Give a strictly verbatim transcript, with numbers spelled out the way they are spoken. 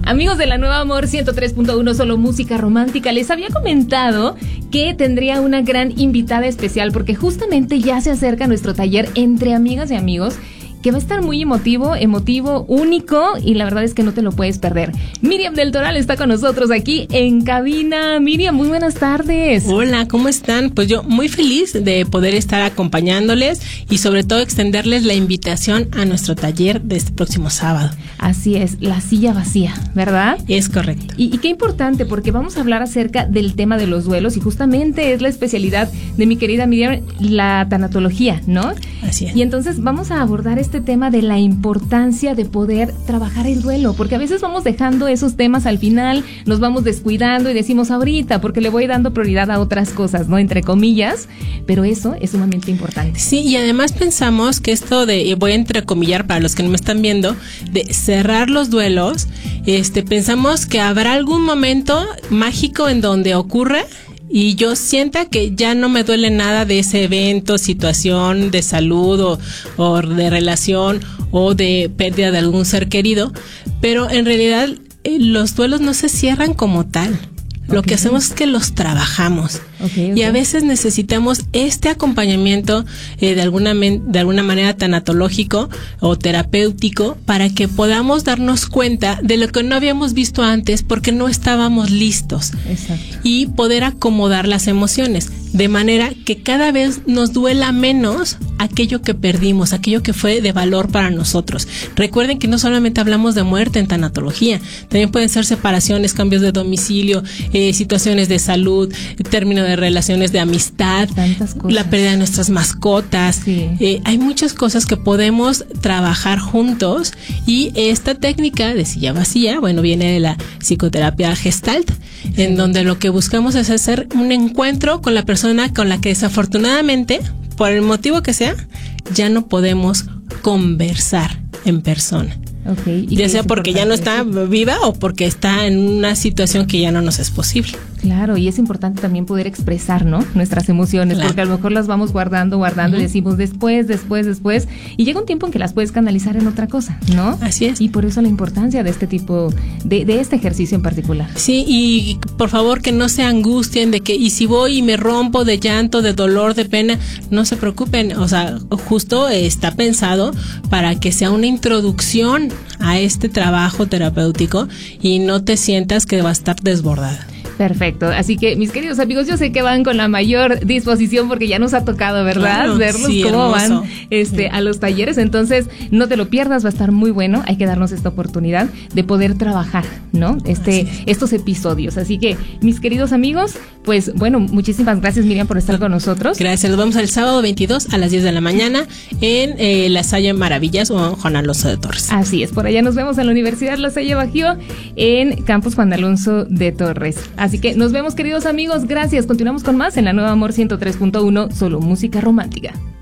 Amigos de la Nueva Amor ciento tres punto uno, solo música romántica, les había comentado que tendría una gran invitada especial porque justamente ya se acerca nuestro taller Entre Amigas y Amigos, que va a estar muy emotivo, emotivo, único, y la verdad es que no te lo puedes perder. Miriam del Toral está con nosotros aquí en cabina. Miriam, muy buenas tardes. Hola, ¿cómo están? Pues yo muy feliz de poder estar acompañándoles y sobre todo extenderles la invitación a nuestro taller de este próximo sábado. Así es, la silla vacía, ¿verdad? Es correcto. Y, y qué importante, porque vamos a hablar acerca del tema de los duelos y justamente es la especialidad de mi querida Miriam, la tanatología, ¿no? Así es. Y entonces vamos a abordar este tema de la importancia de poder trabajar el duelo, porque a veces vamos dejando esos temas al final, nos vamos descuidando y decimos ahorita, porque le voy dando prioridad a otras cosas, ¿no? Entre comillas, pero eso es sumamente importante. Sí, y además pensamos que esto de, y voy a entrecomillar para los que no me están viendo, de cerrar los duelos, este, pensamos que habrá algún momento mágico en donde ocurra y yo sienta que ya no me duele nada de ese evento, situación de salud o, o de relación o de pérdida de algún ser querido, pero en realidad eh, los duelos no se cierran como tal. Lo okay. que hacemos es que los trabajamos okay, okay. y a veces necesitamos este acompañamiento eh, de alguna men- de alguna manera tanatológico o terapéutico para que podamos darnos cuenta de lo que no habíamos visto antes porque no estábamos listos. Exacto. Y poder acomodar las emociones de manera que cada vez nos duela menos aquello que perdimos, aquello que fue de valor para nosotros. Recuerden que no solamente hablamos de muerte en tanatología, también pueden ser separaciones, cambios de domicilio, eh, situaciones de salud, término de relaciones de amistad, tantas cosas. La pérdida de nuestras mascotas. Sí. Eh, hay muchas cosas que podemos trabajar juntos y esta técnica de silla vacía, bueno, viene de la psicoterapia Gestalt, sí. en donde lo que buscamos es hacer un encuentro con la persona con la que desafortunadamente, por el motivo que sea, ya no podemos conversar en persona. Okay. ¿Y ya sea porque ya no está viva o porque está en una situación que ya no nos es posible. Claro, y es importante también poder expresar, ¿no? Nuestras emociones, claro. porque a lo mejor las vamos guardando, guardando uh-huh. y decimos después, después, después, y llega un tiempo en que las puedes canalizar en otra cosa, ¿no? Así es. Y por eso la importancia de este tipo, de, de este ejercicio en particular. Sí, y por favor que no se angustien de que, y si voy y me rompo de llanto, de dolor, de pena, no se preocupen, o sea, justo está pensado para que sea una introducción a este trabajo terapéutico y no te sientas que va a estar desbordada. Perfecto, así que mis queridos amigos, yo sé que van con la mayor disposición porque ya nos ha tocado, ¿verdad? Claro, verlos sí, cómo hermoso. van este, sí. a los talleres, entonces no te lo pierdas, va a estar muy bueno, hay que darnos esta oportunidad de poder trabajar, ¿no? Este, estos episodios, así que mis queridos amigos, pues bueno, muchísimas gracias Miriam por estar con nosotros. Gracias, nos vemos el sábado veintidós a las diez de la mañana en eh, La Salle Maravillas o Juan Alonso de Torres. Así es, por allá nos vemos en la Universidad La Salle Bajío en Campus Juan Alonso de Torres. Así que nos vemos, queridos amigos, gracias. Continuamos con más en la Nueva Amor ciento tres punto uno, solo música romántica.